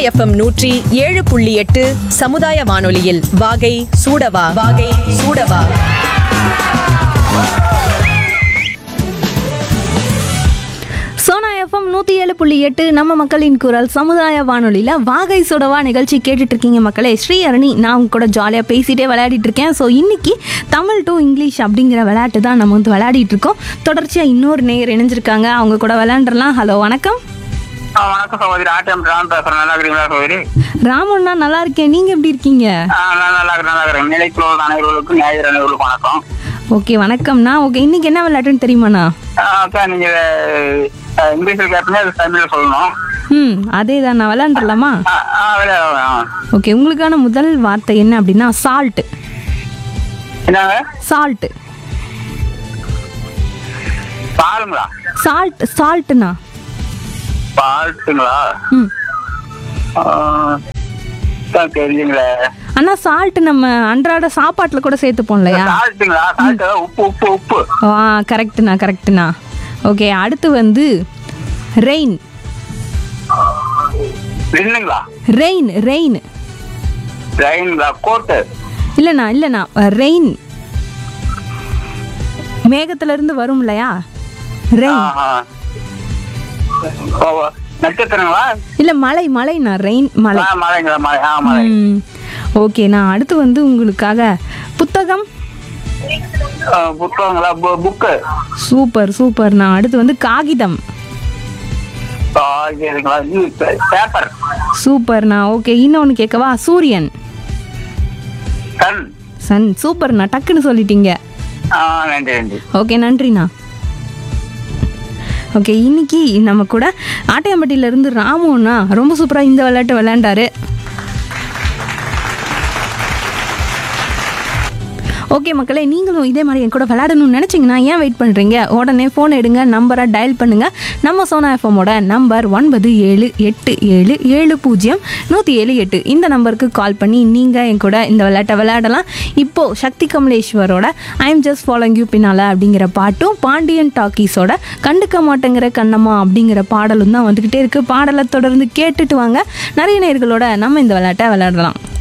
FM 107.8 சமுதாய வானொலியில் வாகை சூடவா. சோனா எஃப்எம் 107.8 நம்ம மக்களின் குரல் சமுதாய வானொலியில் வாகை சுடவா நிகழ்ச்சி கேட்டுட்டு இருக்கீங்க மக்களே. ஸ்ரீ அருணி நான் உங்க கூட ஜாலியாக பேசிகிட்டே விளையாடிட்டு இருக்கேன். ஸோ இன்னைக்கு தமிழ் டு இங்கிலீஷ் அப்படிங்கிற விளையாட்டு தான் நம்ம வந்து விளையாடிட்டு இருக்கோம். தொடர்ச்சியாக இன்னொரு நேயர் இணைஞ்சிருக்காங்க, அவங்க கூட விளையாண்டுலாம். ஹலோ வணக்கம். வணக்கம் சகோதரி. ஆட்டம் ராம் பேசுறேன். நல்லா இருக்கிறீங்களா சகோதரி? ராமண்ணா நல்லா இருக்கேன், நீங்க எப்படி இருக்கீங்க? நல்லா இருக்கிறேன். நிலைக்குள்ள அனைவர்களுக்கும் ஞாயிறு அனைவர்களுக்கும் வணக்கம். ஓகே வணக்கம்ண்ணா. ஓகே இன்னைக்கு என்ன விளையாட்டுன்னு தெரியுமாண்ணா? அக்கா நீங்க இங்கிலீஷ்ல கேட்டீங்க, அது தமிழ்ல சொல்லணும். அதே தான், நான் விளையாண்டுலாமா? ஓகே, உங்களுக்கான முதல் வார்த்தை என்ன அப்படின்னா சால்ட். என்னங்க? சால்ட். பாலுங்களா? சால்ட்னா பால்ட்டுங்களா? தெரியுங்களே அண்ணா. சால்ட் நம்ம அன்றாட சாப்பாட்டுல கூட சேர்த்துப்போம் இல்லையா? சால்ட்டுங்களா? சால்ட் உப்பு. கரெக்ட்ண்ணா. ஓகே அடுத்து வந்து ரெயின். ரெயின்ங்களா? கோட்டு. இல்லண்ணா ரெயின் மேகத்துல இருந்து வரும் இல்லையா? ரெயின். நட்சத்திரங்களா? இல்ல மழைண்ணா. ரெயின் மழை. மழை. ஓகே நான் அடுத்து வந்து உங்களுக்காக புத்தகம். புத்தகங்களா? புக்கு. சூப்பர்ண்ணா. அடுத்து வந்து காகிதம். பேப்பர். சூப்பர்ண்ணா. ஓகே இன்னொன்னு கேட்கவா? சூரியன். சன். சூப்பர்ண்ணா, டக்குன்னு சொல்லிட்டீங்க. நன்றி. ஓகே நன்றிண்ணா. ஓகே இன்னைக்கு நம்ம கூட ஆட்டையம்பட்டியில இருந்து ராமுண்ணா ரொம்ப சூப்பரா இந்த விளையாட்டு விளையாண்டாரு. ஓகே மக்களே, நீங்களும் இதே மாதிரி என் கூட விளையாடணும்னு நினச்சிங்கன்னா ஏன் வெயிட் பண்ணுறீங்க? உடனே ஃபோன் எடுங்க, நம்பரை டயல் பண்ணுங்கள். நம்ம சோனா எஃப்எம்மோட நம்பர் 9787070178 இந்த நம்பருக்கு கால் பண்ணி நீங்கள் என் கூட இந்த விளையாட்டை விளையாடலாம். இப்போது சக்தி கமலேஸ்வரோட I am just following you பின்னால் அப்படிங்கிற பாட்டும், பாண்டியன் டாக்கீஸோட கண்டுக்க மாட்டேங்கிற கண்ணம்மா அப்படிங்கிற பாடலும் தான் வந்துக்கிட்டே இருக்குது. பாடலை தொடர்ந்து கேட்டுட்டு வாங்க. நிறைய நேயர்களோட நம்ம இந்த விளையாட்டை விளையாடலாம்.